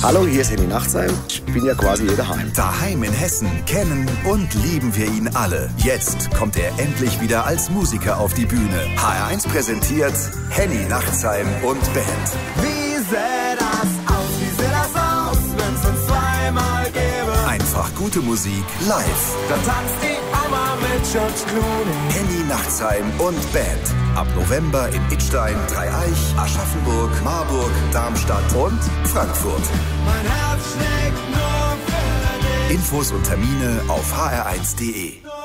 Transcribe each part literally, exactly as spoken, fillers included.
Hallo, hier ist Henny Nachtsheim. Ich bin ja quasi hier daheim. Daheim in Hessen kennen und lieben wir ihn alle. Jetzt kommt er endlich wieder als Musiker auf die Bühne. H R eins präsentiert Henny Nachtsheim und Band. Wie sähe das aus, wie sähe das aus, wenn's uns zweimal gäbe? Einfach gute Musik live. Da tanzt die Oma mit George Clooney. Henny Nachtsheim und Band. Ab November in Idstein, Dreieich, Aschaffenburg, Marburg, Darmstadt und Frankfurt. Mein Herz schlägt nur für dich. Infos und Termine auf h r eins punkt d e. Nur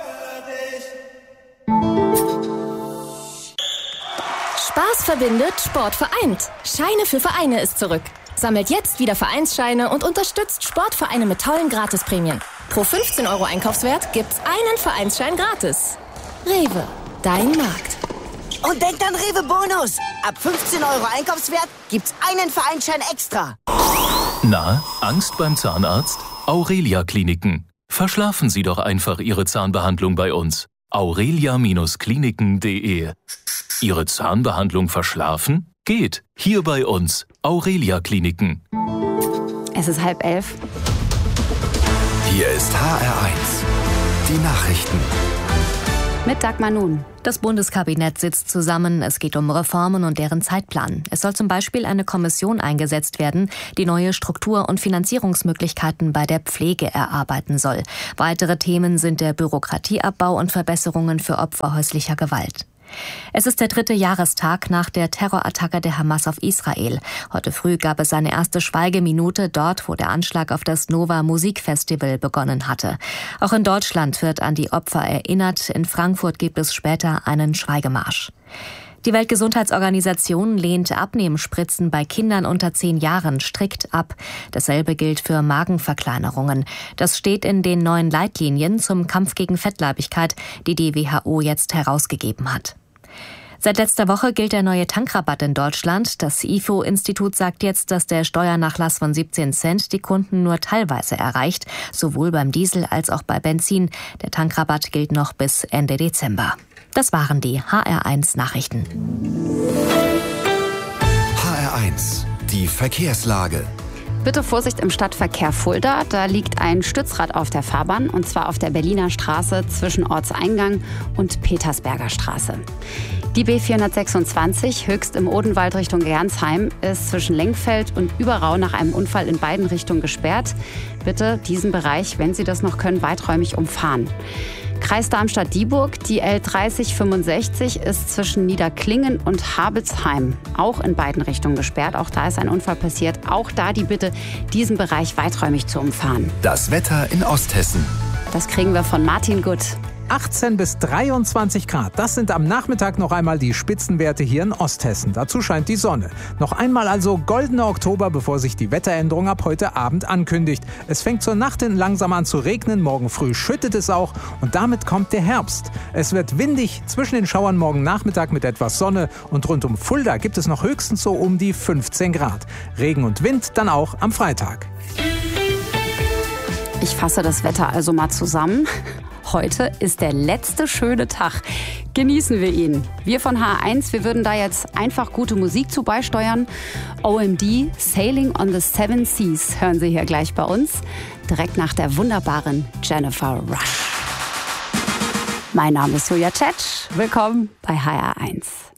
für dich. Spaß verbindet, Sport vereint. Scheine für Vereine ist zurück. Sammelt jetzt wieder Vereinsscheine und unterstützt Sportvereine mit tollen Gratisprämien. Pro fünfzehn Euro Einkaufswert gibt's einen Vereinsschein gratis. Rewe, dein Markt. Und denkt an Rewe Bonus. Ab fünfzehn Euro Einkaufswert gibt's einen Vereinsschein extra. Na, Angst beim Zahnarzt? Aurelia Kliniken. Verschlafen Sie doch einfach Ihre Zahnbehandlung bei uns. aurelia Kliniken punkt de. Ihre Zahnbehandlung verschlafen? Geht. Hier bei uns. Aurelia Kliniken. Es ist halb elf. Hier ist H R eins. Die Nachrichten. Mit Dagmar Nun. Das Bundeskabinett sitzt zusammen. Es geht um Reformen und deren Zeitplan. Es soll zum Beispiel eine Kommission eingesetzt werden, die neue Struktur- und Finanzierungsmöglichkeiten bei der Pflege erarbeiten soll. Weitere Themen sind der Bürokratieabbau und Verbesserungen für Opfer häuslicher Gewalt. Es ist der dritte Jahrestag nach der Terrorattacke der Hamas auf Israel. Heute früh gab es eine erste Schweigeminute dort, wo der Anschlag auf das Nova Musikfestival begonnen hatte. Auch in Deutschland wird an die Opfer erinnert. In Frankfurt gibt es später einen Schweigemarsch. Die Weltgesundheitsorganisation lehnt Abnehmspritzen bei Kindern unter zehn Jahren strikt ab. Dasselbe gilt für Magenverkleinerungen. Das steht in den neuen Leitlinien zum Kampf gegen Fettleibigkeit, die die W H O jetzt herausgegeben hat. Seit letzter Woche gilt der neue Tankrabatt in Deutschland. Das I F O-Institut sagt jetzt, dass der Steuernachlass von siebzehn Cent die Kunden nur teilweise erreicht, sowohl beim Diesel als auch bei Benzin. Der Tankrabatt gilt noch bis Ende Dezember. Das waren die H R eins Nachrichten. H R eins. Die Verkehrslage. Bitte Vorsicht im Stadtverkehr Fulda. Da liegt ein Stützrad auf der Fahrbahn, und zwar auf der Berliner Straße zwischen Ortseingang und Petersberger Straße. Die B vierhundertsechsundzwanzig, Höchst im Odenwald Richtung Gernsheim, ist zwischen Lenkfeld und Überrau nach einem Unfall in beiden Richtungen gesperrt. Bitte diesen Bereich, wenn Sie das noch können, weiträumig umfahren. Kreis Darmstadt-Dieburg, die L dreißig fünfundsechzig ist zwischen Niederklingen und Habelsheim auch in beiden Richtungen gesperrt. Auch da ist ein Unfall passiert. Auch da die Bitte, diesen Bereich weiträumig zu umfahren. Das Wetter in Osthessen. Das kriegen wir von Martin Gutt. achtzehn bis dreiundzwanzig Grad. Das sind am Nachmittag noch einmal die Spitzenwerte hier in Osthessen. Dazu scheint die Sonne. Noch einmal also goldener Oktober, bevor sich die Wetteränderung ab heute Abend ankündigt. Es fängt zur Nacht hin langsam an zu regnen. Morgen früh schüttet es auch. Und damit kommt der Herbst. Es wird windig. Zwischen den Schauern morgen Nachmittag mit etwas Sonne. Und rund um Fulda gibt es noch höchstens so um die fünfzehn Grad. Regen und Wind dann auch am Freitag. Ich fasse das Wetter also mal zusammen. Heute ist der letzte schöne Tag. Genießen wir ihn. Wir von H R eins, wir würden da jetzt einfach gute Musik zu beisteuern. O M D, Sailing on the Seven Seas, hören Sie hier gleich bei uns. Direkt nach der wunderbaren Jennifer Rush. Mein Name ist Julia Tschetsch. Willkommen bei H R eins.